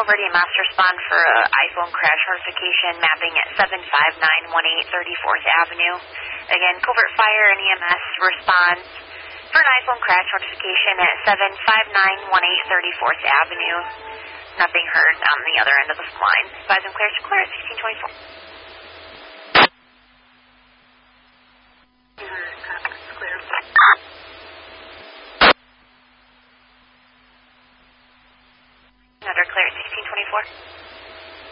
Liberty and Mass respond for an iPhone crash notification mapping at 75918 34th Avenue. Again, Covert Fire and EMS responds for an iPhone crash notification at 75918 34th Avenue. Nothing heard on the other end of the line. Advise and clear to clear at 1624. Under clear at 1624.